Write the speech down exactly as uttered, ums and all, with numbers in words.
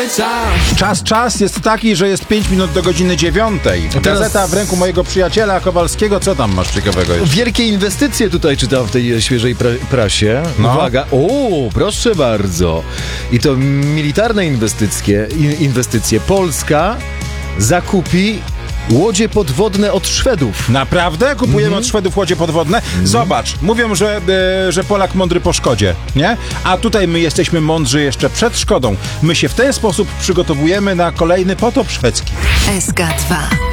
Czas, czas jest taki, że jest pięć minut do godziny dziewiątej. Gazeta Teraz- w ręku mojego przyjaciela Kowalskiego. Co tam masz ciekawego jeszcze? Wielkie inwestycje tutaj czytam w tej świeżej pra- prasie. No. Uwaga, o, proszę bardzo. I to militarne inwestycje, in- inwestycje. Polska zakupi łodzie podwodne od Szwedów. Naprawdę? Kupujemy od Szwedów łodzie podwodne? Zobacz, mówią, że, e, że Polak mądry po szkodzie, nie? A tutaj my jesteśmy mądrzy jeszcze przed szkodą. My się w ten sposób przygotowujemy na kolejny potop szwedzki. S K dwa.